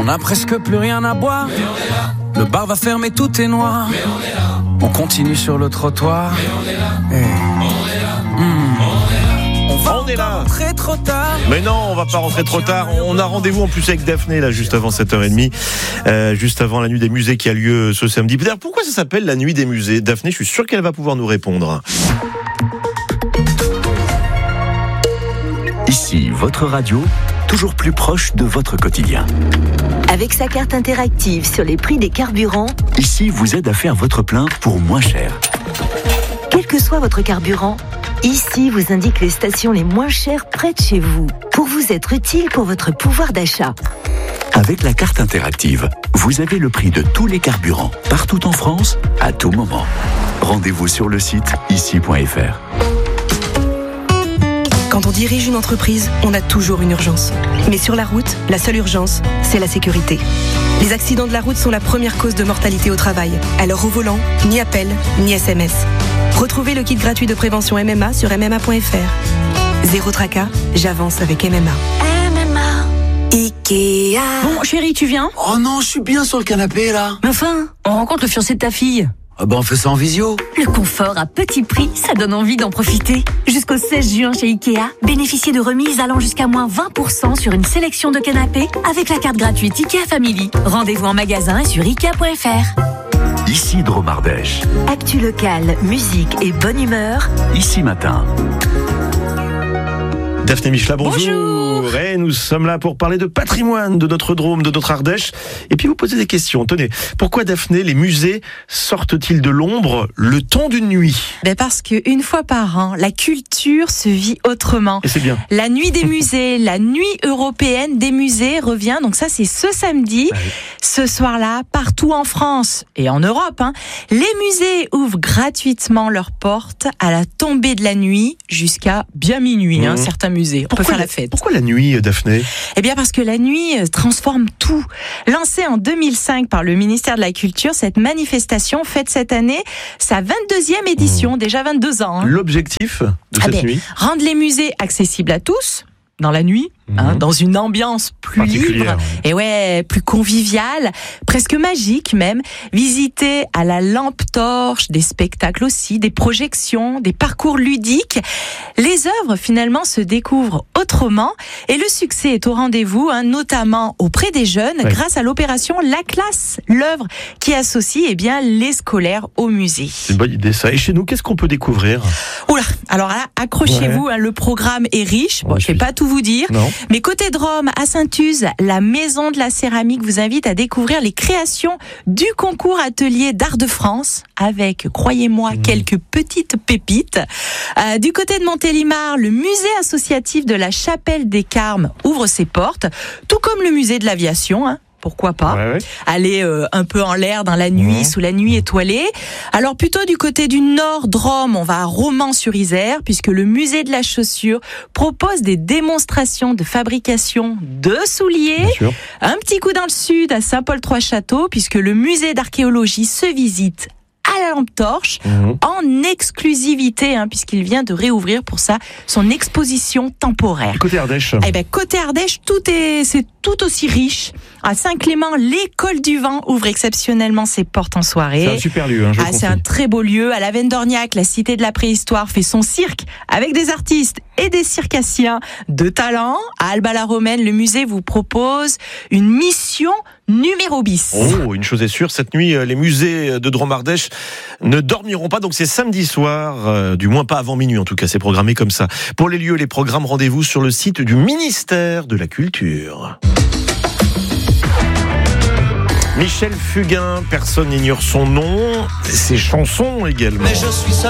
On a presque plus rien à boire. Mais on est là. Le bar va fermer, tout est noir. Mais on est là. On continue sur le trottoir. Mais on est là. Et... On est là. On va On est là. rentrer trop tard. Mais non, on va pas rentrer trop tard. On a rendez-vous en plus avec Daphné là juste avant 7h30, juste avant la nuit des musées qui a lieu ce samedi. D'ailleurs, pourquoi ça s'appelle la nuit des musées? Daphné, je suis sûr qu'elle va pouvoir nous répondre. Ici, votre radio, toujours plus proche de votre quotidien. Avec sa carte interactive sur les prix des carburants, Ici, vous aide à faire votre plein pour moins cher. quel que soit votre carburant, ici vous indique les stations les moins chères près de chez vous, pour vous être utile pour votre pouvoir d'achat. Avec la carte interactive, vous avez le prix de tous les carburants, partout en France, à tout moment. Rendez-vous sur le site ici.fr. Quand on dirige une entreprise, on a toujours une urgence. Mais sur la route, la seule urgence, c'est la sécurité. Les accidents de la route sont la première cause de mortalité au travail. Alors au volant, ni appel, ni SMS. Retrouvez le kit gratuit de prévention MMA sur mma.fr. Zéro tracas, j'avance avec MMA. Ikea. Bon, chérie, tu viens? Oh non, je suis bien sur le canapé là. Mais enfin, on rencontre le fiancé de ta fille. Ah bah on fait ça en visio. Le confort à petit prix, ça donne envie d'en profiter. Jusqu'au 16 juin chez Ikea, bénéficiez de remises allant jusqu'à moins 20% sur une sélection de canapés avec la carte gratuite Ikea Family. Rendez-vous en magasin et sur Ikea.fr. Ici Dromardèche. Actu locale, musique et bonne humeur. Ici Matin. Daphné Michela, bonjour. Bonjour. Et nous sommes là pour parler de patrimoine de notre Drôme, de notre Ardèche. Et puis vous posez des questions. Tenez, pourquoi Daphné, les musées sortent-ils de l'ombre le temps d'une nuit? Parce qu'une fois par an, la culture se vit autrement. Et c'est bien. La nuit des musées, la nuit européenne des musées revient. Donc ça, c'est ce samedi. Ah oui. Ce soir-là, partout en France et en Europe, les musées ouvrent gratuitement leurs portes à la tombée de la nuit jusqu'à bien minuit. Certains musées, on peut faire la fête. Pourquoi la nuit, Daphné? Eh bien parce que la nuit transforme tout. Lancée en 2005 par le ministère de la Culture, cette manifestation fête cette année sa 22e édition, déjà 22 ans. L'objectif de cette nuit? Rendre les musées accessibles à tous dans la nuit, dans une ambiance plus libre et plus conviviale, presque magique même. Visiter à la lampe torche, des spectacles aussi, des projections, des parcours ludiques. Les œuvres finalement se découvrent autrement et le succès est au rendez-vous, notamment auprès des jeunes grâce à l'opération La Classe, l'œuvre qui associe les scolaires au musée. C'est une bonne idée ça. Et chez nous, qu'est-ce qu'on peut découvrir? Oula, alors là, accrochez-vous, le programme est riche. Bon, je vais pas tout vous dire. Non. Mais côté Drôme, à Saint-Uz, la Maison de la Céramique vous invite à découvrir les créations du concours atelier d'art de France avec, croyez-moi, quelques petites pépites. Du côté de Montélimar, le musée associatif de la Chapelle des Carmes ouvre ses portes, tout comme le musée de l'aviation, pourquoi pas aller un peu en l'air dans la nuit, sous la nuit étoilée. Alors plutôt du côté du nord Drôme, on va à Romans-sur-Isère, puisque le musée de la chaussure propose des démonstrations de fabrication de souliers. Un petit coup dans le sud, à Saint-Paul-Trois-Châteaux, puisque le musée d'archéologie se visite à la lampe torche, en exclusivité, puisqu'il vient de réouvrir pour ça son exposition temporaire. Et côté Ardèche? Côté Ardèche, c'est tout aussi riche. À Saint-Clément, l'école du vent ouvre exceptionnellement ses portes en soirée. C'est un super lieu, je c'est un très beau lieu. À la Veine d'Orniac, la cité de la préhistoire fait son cirque avec des artistes et des circassiens de talent. À Alba-la-Romaine, le musée vous propose une mission numéro bis. Oh, une chose est sûre, cette nuit, les musées de Drôme-Ardèche ne dormiront pas, donc c'est samedi soir, du moins pas avant minuit en tout cas, c'est programmé comme ça. Pour les lieux, les programmes, rendez-vous sur le site du ministère de la Culture. Michel Fugain, personne n'ignore son nom, ses chansons également. Mais je suis